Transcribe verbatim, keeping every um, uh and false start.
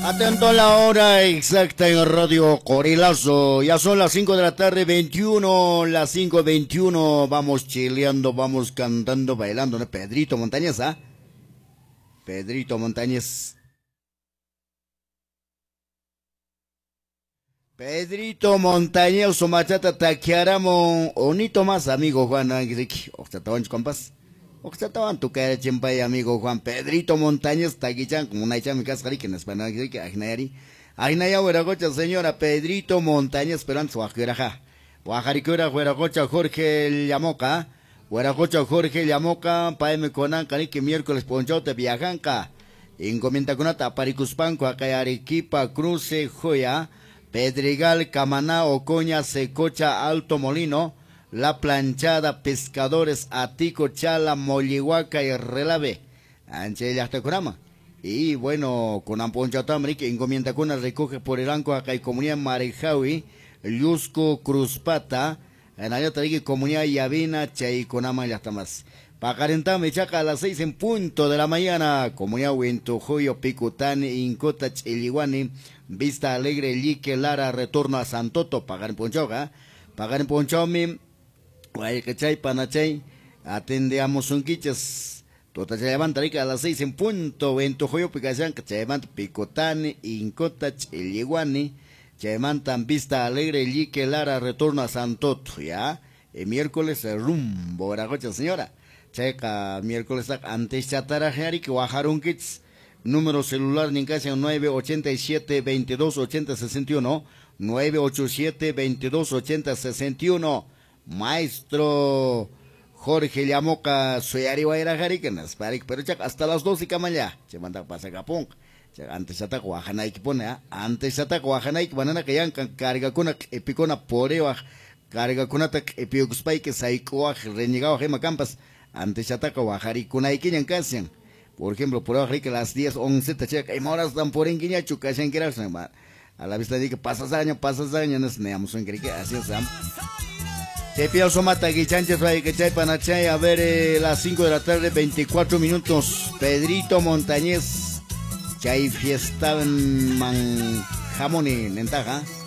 Atento a la hora exacta en Radio Corilazo. Ya son las cinco de la tarde, veintiuno, las cinco veintiuno. Vamos chileando, vamos cantando, bailando, ¿no? Pedrito Montañez, ¿ah? Pedrito Montañez. Pedrito Montañez, somachata taquiaramo. Onito más, amigo Juan. Oxtatawan, compas. Oxtatawan, tu cara chimpay, amigo Juan. Pedrito Montañez, taquichan, como una chama, mi casa, que en español, que ajinayari. Ajinaya, hueragocha, señora Pedrito Montañez, Esperanza, Huajiraja. Huajaricura, hueragocha, Jorge Llamoca. Hueragocha, Jorge Llamoca, Paeme Conan, Canique, miércoles, Ponchote, Viajanca. Encomienda con ata, Paricuspanco, Arequipa, Cruce, Joya. Pedregal, Camaná, Ocoña, Secocha, Alto Molino, La Planchada, Pescadores, Atico, Chala, Mollihuaca y Relave. Anche hasta Kurama. Y bueno, con Amponcha Tamric, encomienda con recoge por el anco acá y comunidad Marejawi, Lusco, Cruzpata, en Ayatarique, comunidad Yavina, Chay, Conama y hasta más. Pacarentame, Chaca, a las seis en punto de la mañana, comunidad Huentojoyo, Picutani, Incota, Chiliguani, Vista Alegre, Lique, Lara, retorno a Santoto, pagar en Ponchoga, pagar en Ponchomi, Guayacachay, Panachay, atendeamos un quiches, tota se levanta a las seis en punto, Ventojoyo, Picachan, que se levanta Picotani, Incota, Chiliguani, se levantan Vista Alegre, Lique, Lara, retorno a Santoto, ya, el miércoles, rumbo, Aragocha, señora, checa, miércoles, antes chatara, que bajaron kits. Número celular Nicasia nueve ocho siete, veintidós ochenta, sesenta y uno, nueve ocho siete, veintidós ochenta, sesenta y uno. Maestro Jorge Llamoca, soy Ariwaira Jaricanas, pero hasta las dos y camaya, se manda para Capón. Antes ata Guajana y pone, antes ata Guajana y banana que yancan, carga con epicona poreva, carga con ataque epiuxpai que saikoa, renegado gema campas, antes ata Guajari con aikian casian. Por ejemplo, por ahora que las diez, once, te checa, y ahora están por en guiña, chucas en querer, a la vista de que pasas año, pasas año, nos neamos en que así es, te pido somata, guichanches, que chay, panachay, a ver, eh, las cinco de la tarde, veinticuatro minutos, Pedrito Montañez, chay fiesta en Manjamoni, Nentaja.